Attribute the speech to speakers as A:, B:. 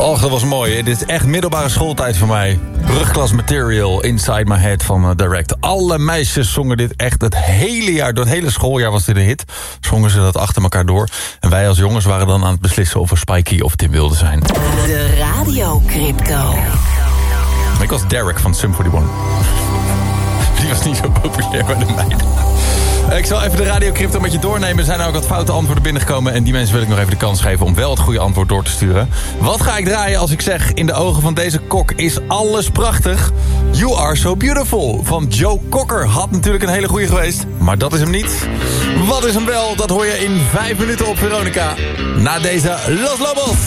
A: Och, dat was mooi. Dit is echt middelbare schooltijd voor mij. Brugklas Material, Inside My Head van Direct. Alle meisjes zongen dit echt het hele jaar. Door het hele schooljaar was dit een hit. Zongen ze dat achter elkaar door. En wij als jongens waren dan aan het beslissen of we Spikey of Tim wilden zijn.
B: De Radio Crypto.
A: Ik was Derek van Sum 41. Die was niet zo populair bij de meiden. Ik zal even de Radio Crypto met je doornemen. Er zijn ook wat foute antwoorden binnengekomen. En die mensen wil ik nog even de kans geven om wel het goede antwoord door te sturen. Wat ga ik draaien als ik zeg... in de ogen van deze kok is alles prachtig. You Are So Beautiful van Joe Cocker. Had natuurlijk een hele goede geweest. Maar dat is hem niet. Wat is hem wel? Dat hoor je in 5 minuten op Veronica. Na deze Los Lobos.